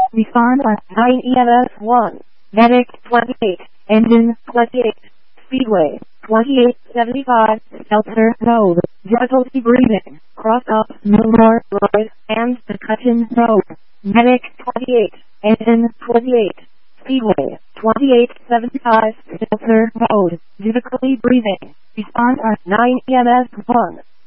Respond on 9 EMS 1. Medic 28. Engine 28. Speedway 2875. Shelter Road. Difficulty breathing. Cross up Millmore Road and McCutcheon Road. Medic 28. Engine 28. Speedway 2875. Shelter Road. Difficulty breathing. Respond on 9 EMS 1.